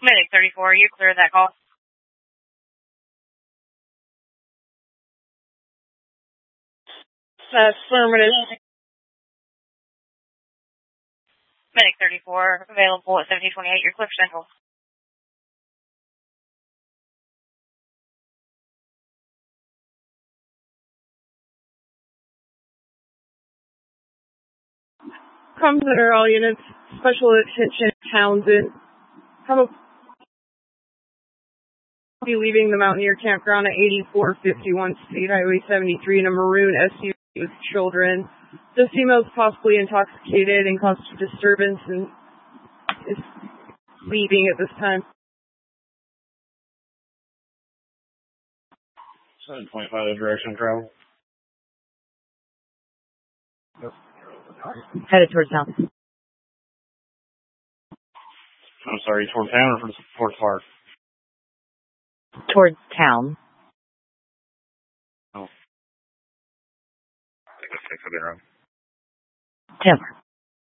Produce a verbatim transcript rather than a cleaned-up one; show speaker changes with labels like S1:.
S1: Medic thirty-four, you cleared that call.
S2: Affirmative.
S1: Medic thirty-four, available at seventeen twenty-eight, you're clear for Central.
S2: Comes under all units. Special attention, Townsend. Have a be leaving the Mountaineer Campground at eighty-four fifty-one State Highway seventy-three in a maroon S U V with children. This female is possibly intoxicated and caused disturbance and is leaving at this time.
S3: seven twenty-five direction of travel.
S4: Headed towards town.
S3: I'm sorry, towards town or towards park?
S4: Towards town.
S3: Oh. I think it's six of their own.
S4: Timber.